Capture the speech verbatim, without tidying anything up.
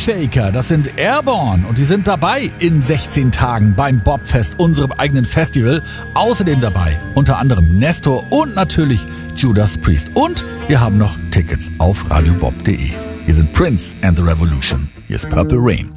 Shaker, das sind Airborne und die sind dabei in sechzehn Tagen beim Bobfest, unserem eigenen Festival. Außerdem dabei unter anderem Nestor und natürlich Judas Priest. Und wir haben noch Tickets auf radiobob punkt de. Hier sind Prince and the Revolution. Hier ist Purple Rain.